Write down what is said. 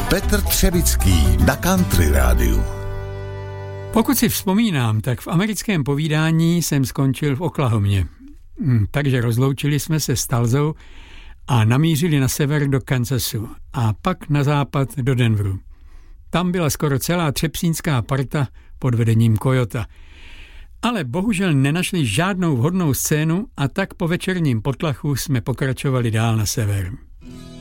Petr Třevický na Country rádiu. Pokud si vzpomínám, tak v americkém povídání jsem skončil v Oklahomě. Takže rozloučili jsme se s Tulsou a namířili na sever do Kansasu a pak na západ do Denveru. Tam byla skoro celá třepsínská parta pod vedením Kojota. Ale bohužel nenašli žádnou vhodnou scénu a tak po večerním potlachu jsme pokračovali dál na sever.